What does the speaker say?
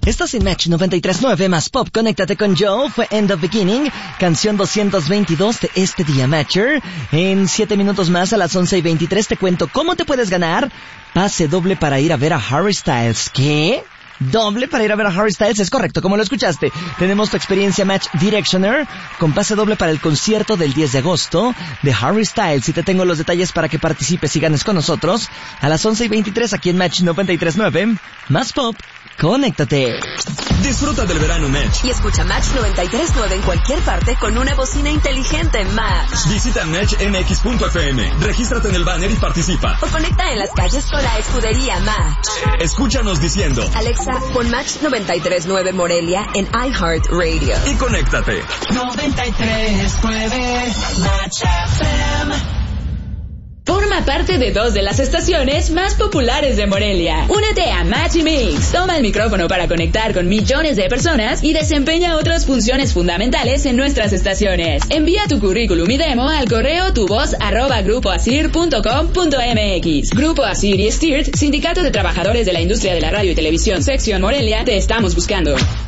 Estás en Match 93.9 más Pop. Conéctate con Joe. Fue End of Beginning, canción 222 de este día, Matcher. En 7 minutos más, a las 11:23, te cuento cómo te puedes ganar pase doble para ir a ver a Harry Styles. ¿Qué? Doble para ir a ver a Harry Styles, es correcto, como lo escuchaste. Tenemos tu experiencia Match Directioner con pase doble para el concierto del 10 de agosto de Harry Styles. Y te tengo los detalles para que participes y ganes con nosotros a las 11:23 aquí en Match 93.9 más Pop. Conéctate. Disfruta del verano Match y escucha Match 93.9 en cualquier parte con una bocina inteligente Match. Visita matchmx.fm, regístrate en el banner y participa. O conecta en las calles con la escudería Match. Escúchanos diciendo: Alexa, pon Match 93.9 Morelia en iHeartRadio. Y conéctate. 93.9 Match FM. Forma parte de 2 de las estaciones más populares de Morelia. Únete a Match Mix. Toma el micrófono para conectar con millones de personas y desempeña otras funciones fundamentales en nuestras estaciones. Envía tu currículum y demo al correo tuvoz@grupoasir.com.mx. Grupo Asir y Stirt, Sindicato de Trabajadores de la Industria de la Radio y Televisión, Sección Morelia, te estamos buscando.